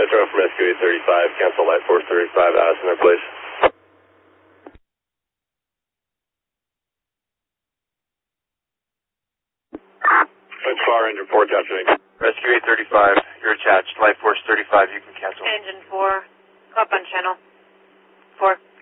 Metro from Rescue 835, cancel Light Force 35, Addison there, please. That's far engine 4, capturing. Rescue 835, you're attached. Light Force 35, you can cancel. Engine 4, up on channel 4.